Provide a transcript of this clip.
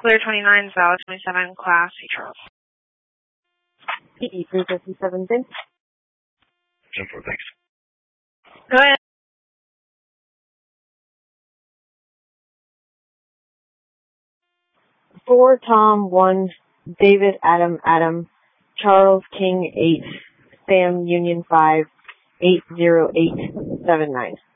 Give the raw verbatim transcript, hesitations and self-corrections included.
Clear twenty-nine, valid twenty-seven, class C. Charles. P E three fifty-seven, Vince. ten four, thanks. Go ahead. Four, Tom, one, David, Adam, Adam, Charles, King, eight, Sam, Union, five, eight zero eight seven nine.